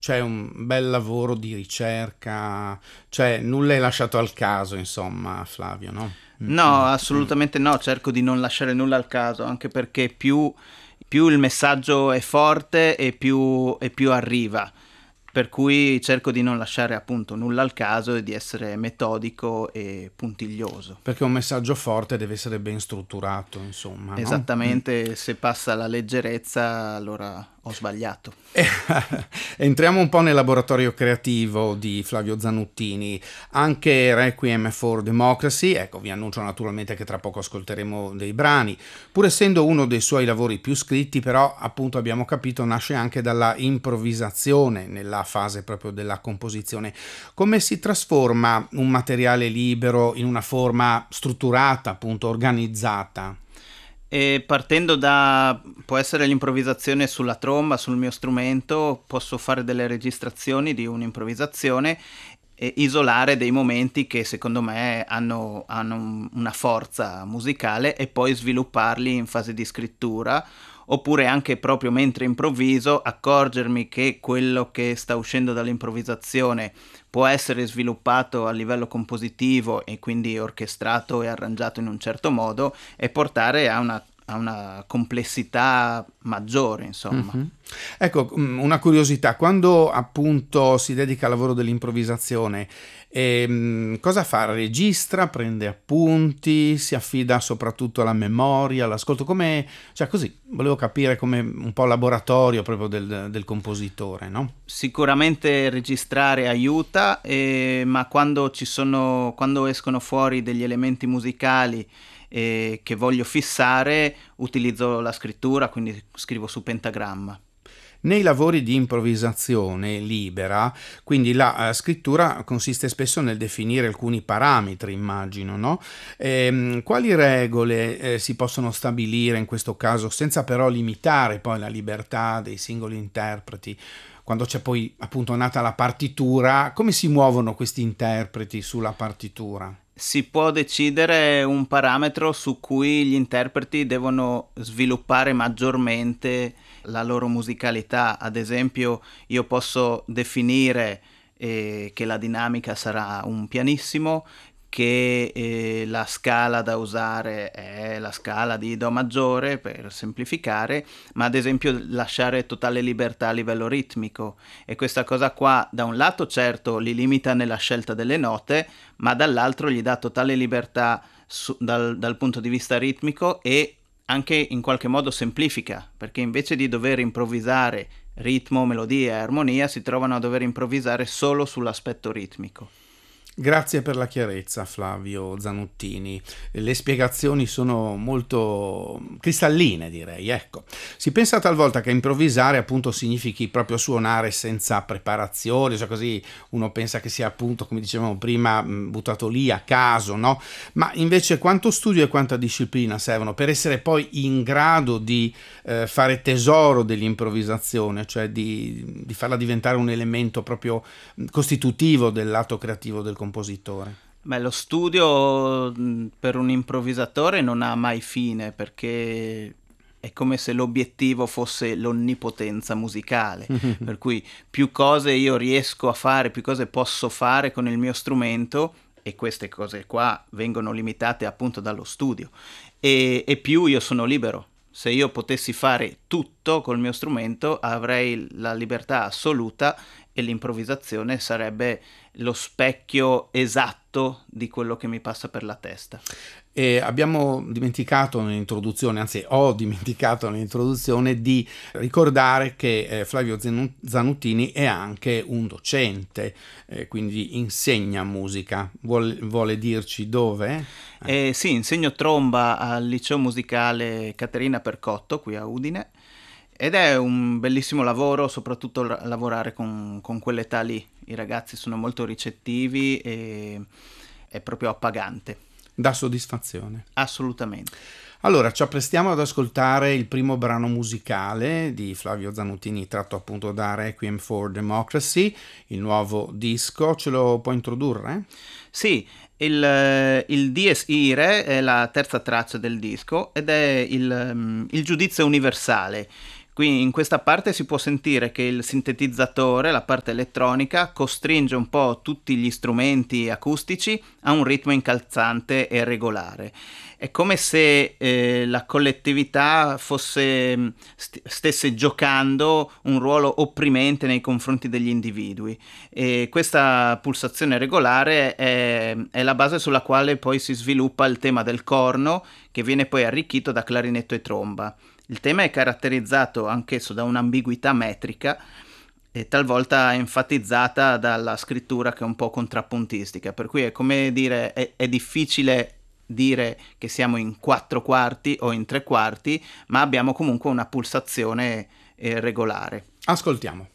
C'è un bel lavoro di ricerca, cioè nulla è lasciato al caso, insomma, Flavio, no? Mm, No, mm, mm. assolutamente no, cerco di non lasciare nulla al caso, anche perché più il messaggio è forte e più arriva. Per cui cerco di non lasciare appunto nulla al caso e di essere metodico e puntiglioso. Perché un messaggio forte deve essere ben strutturato, insomma, no? Mm. Esattamente, se passa la leggerezza, allora ho sbagliato. E- Entriamo un po' nel laboratorio creativo di Flavio Zanuttini, anche Requiem for Democracy, ecco vi annuncio naturalmente che tra poco ascolteremo dei brani, pur essendo uno dei suoi lavori più scritti, però appunto abbiamo capito nasce anche dalla improvvisazione nella fase proprio della composizione. Come si trasforma un materiale libero in una forma strutturata, appunto organizzata? E partendo da, può essere l'improvvisazione sulla tromba, sul mio strumento, posso fare delle registrazioni di un'improvvisazione e isolare dei momenti che secondo me hanno una forza musicale e poi svilupparli in fase di scrittura, oppure anche proprio mentre improvviso accorgermi che quello che sta uscendo dall'improvvisazione può essere sviluppato a livello compositivo e quindi orchestrato e arrangiato in un certo modo e portare a una complessità maggiore, insomma. Mhm. Ecco, una curiosità, quando appunto si dedica al lavoro dell'improvvisazione, cosa fa? Registra, prende appunti, si affida soprattutto alla memoria, all'ascolto, come, cioè così, volevo capire come un po' laboratorio proprio del compositore, no? Sicuramente registrare aiuta, ma quando escono fuori degli elementi musicali che voglio fissare, utilizzo la scrittura, quindi scrivo su pentagramma. Nei lavori di improvvisazione libera, quindi la scrittura consiste spesso nel definire alcuni parametri, immagino, no? Quali regole si possono stabilire in questo caso, senza però limitare poi la libertà dei singoli interpreti? Quando c'è poi appunto nata la partitura, come si muovono questi interpreti sulla partitura? Si può decidere un parametro su cui gli interpreti devono sviluppare maggiormente la loro musicalità. Ad esempio, io posso definire che la dinamica sarà un pianissimo, che la scala da usare è la scala di Do maggiore per semplificare, ma ad esempio lasciare totale libertà a livello ritmico. E questa cosa qua, da un lato, certo, li limita nella scelta delle note, ma dall'altro gli dà totale libertà dal punto di vista ritmico e anche in qualche modo semplifica, perché invece di dover improvvisare ritmo, melodia e armonia, si trovano a dover improvvisare solo sull'aspetto ritmico. Grazie per la chiarezza, Flavio Zanuttini. Le spiegazioni sono molto cristalline, direi. Ecco, si pensa talvolta che improvvisare appunto significhi proprio suonare senza preparazione, cioè così uno pensa che sia appunto, come dicevamo prima, buttato lì a caso, no? Ma invece quanto studio e quanta disciplina servono per essere poi in grado di fare tesoro dell'improvvisazione, cioè di farla diventare un elemento proprio costitutivo del lato creativo del compositore. Beh, lo studio per un improvvisatore non ha mai fine perché è come se l'obiettivo fosse l'onnipotenza musicale, per cui più cose io riesco a fare, più cose posso fare con il mio strumento e queste cose qua vengono limitate appunto dallo studio e più io sono libero. Se io potessi fare tutto col mio strumento avrei la libertà assoluta e l'improvvisazione sarebbe lo specchio esatto di quello che mi passa per la testa. E abbiamo dimenticato nell'introduzione, anzi ho dimenticato nell'introduzione di ricordare che Flavio Zanuttini è anche un docente, quindi insegna musica. Vuole dirci dove? Sì, insegno tromba al liceo musicale Caterina Percotto qui a Udine ed è un bellissimo lavoro, soprattutto lavorare con quell'età lì. I ragazzi sono molto ricettivi e è proprio appagante, Dà soddisfazione. assolutamente. Allora, ci apprestiamo ad ascoltare il primo brano musicale di Flavio Zanuttini, tratto appunto da Requiem for Democracy, il nuovo disco. Ce lo può introdurre? Sì, il Dies Irae è la terza traccia del disco ed è il giudizio universale. Qui in questa parte si può sentire che il sintetizzatore, la parte elettronica, costringe un po' tutti gli strumenti acustici a un ritmo incalzante e regolare. È come se la collettività stesse giocando un ruolo opprimente nei confronti degli individui, e questa pulsazione regolare è la base sulla quale poi si sviluppa il tema del corno, che viene poi arricchito da clarinetto e tromba. Il tema è caratterizzato anch'esso da un'ambiguità metrica e talvolta enfatizzata dalla scrittura che è un po' contrappuntistica, per cui è come dire, è difficile dire che siamo in 4/4 o in 3/4, ma abbiamo comunque una pulsazione regolare. Ascoltiamo.